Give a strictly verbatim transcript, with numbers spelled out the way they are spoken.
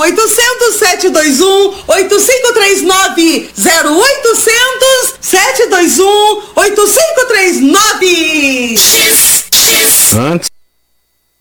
oitocentos, sete dois um, oito cinco três nove. zero oitocentos, sete dois um, oito cinco três nove. Antes